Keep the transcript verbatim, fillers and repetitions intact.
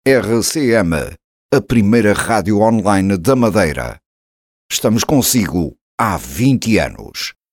R C M, a primeira rádio online da Madeira. Estamos consigo há vinte anos.